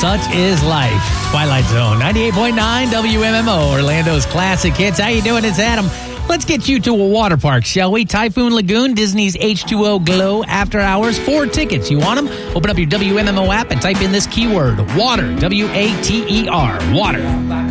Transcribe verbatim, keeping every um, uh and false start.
Such is life. Twilight Zone, ninety-eight point nine W M M O, Orlando's classic hits. How you doing? It's Adam. Let's get you to a water park, shall we? Typhoon Lagoon, Disney's H two O Glow After Hours. Four tickets. You want them? Open up your W M M O app and type in this keyword, water, W A T E R, water.